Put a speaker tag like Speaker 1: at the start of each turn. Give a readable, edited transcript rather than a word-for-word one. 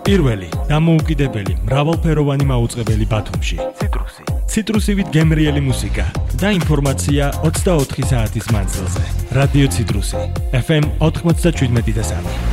Speaker 1: პირველი, დამოუკიდებელი, მრავალფეროვანი მაუწყებელი ბათუმში. ციტრუსივით გემრიელი მუსიკა და ინფორმაცია 24 საათის მანძილზე. რადიო ციტრუსი FM 97.3.